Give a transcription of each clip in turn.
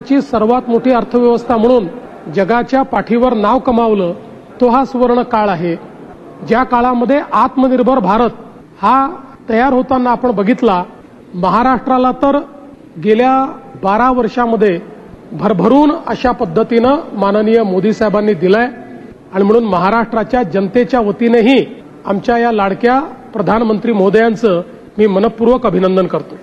ची सर्वात मोठी अर्थव्यवस्था म्हणून जगाच्या पाठीवर नाव कमावलं तो हा सुवर्ण काळ आहे. ज्या काळामध्ये आत्मनिर्भर भारत हा तयार होताना आपण बघितला, महाराष्ट्राला तर गेल्या 12 वर्षामध्ये भरभरून अशा पद्धतीनं माननीय मोदी साहेबांनी दिलाय आणि म्हणून महाराष्ट्राच्या जनतेच्या वतीनेही आमच्या या लाडक्या प्रधानमंत्री महोदयांचं मी मनपूर्वक अभिनंदन करतो.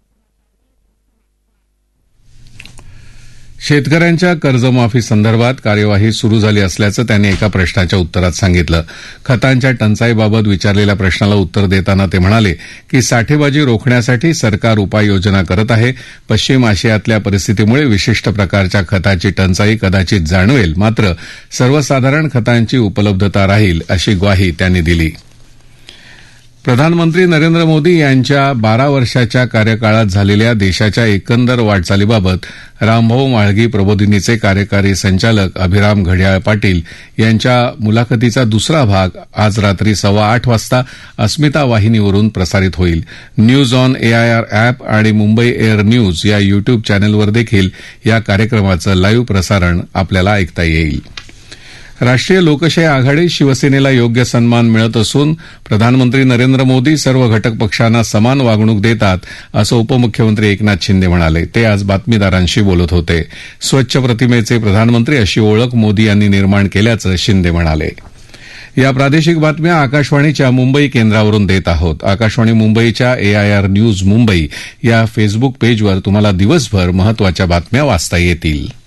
शेतकऱ्यांच्या कर्जमाफी संदर्भात कार्यवाही सुरू झाली असल्याचं त्यांनी एका प्रश्नाच्या उत्तरात सांगितलं. खतांच्या टंचाईबाबत विचारलेल्या प्रश्नाला उत्तर देताना ते म्हणाले की साठेबाजी रोखण्यासाठी सरकार उपाययोजना करत आहे. पश्चिम आशियातल्या परिस्थितीमुळे विशिष्ट प्रकारच्या खताची टंचाई कदाचित जाणवेल, मात्र सर्वसाधारण खतांची उपलब्धता राहील अशी ग्वाही त्यांनी दिली. प्रधानमंत्री नरेंद्र मोदी यांच्या 12 वर्षाच्या कार्यकाळात झालेल्या देशाच्या एकंदर वाटचालीबाबत रामभाऊ म्हाळगी प्रबोधिनीचे कार्यकारी संचालक अभिराम घड्याळ पाटील यांच्या मुलाखतीचा दुसरा भाग आज रात्री 8:15 वाजता अस्मिता वाहिनीवरून प्रसारित होईल. न्यूज ऑन एआयआर अॅप आणि मुंबई एअर न्यूज या युट्यूब चॅनलवर देखील या कार्यक्रमाचं लाईव्ह प्रसारण आपल्याला ऐकता येईल. राष्ट्रीय लोकशाही आघाडी शिवसेनेला योग्य सन्मान मिळत असून प्रधानमंत्री नरेंद्र मोदी सर्व घटक पक्षांना समान वागणूक देतात असं उपमुख्यमंत्री एकनाथ शिंदे म्हणाले. ते आज बातमीदारांशी बोलत होते. स्वच्छ प्रतिमेचे प्रधानमंत्री अशी ओळख मोदी यांनी निर्माण केल्याचं शिंदे म्हणाले. या प्रादेशिक बातम्या आकाशवाणीच्या मुंबई केंद्रावरून देत आहोत. आकाशवाणी मुंबईच्या एआयआर न्यूज मुंबई या फेसबुक पेजवर तुम्हाला दिवसभर महत्वाच्या बातम्या वाचता येतील.